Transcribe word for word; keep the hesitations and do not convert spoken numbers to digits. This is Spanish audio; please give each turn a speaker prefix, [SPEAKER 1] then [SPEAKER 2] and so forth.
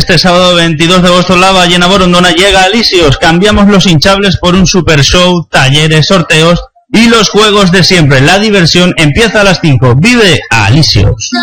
[SPEAKER 1] Este sábado veintidós de agosto la Ballena Borondona llega a Alisios. Cambiamos los hinchables por un super show, talleres, sorteos y los juegos de siempre. La diversión empieza a las cinco. Vive a Alisios.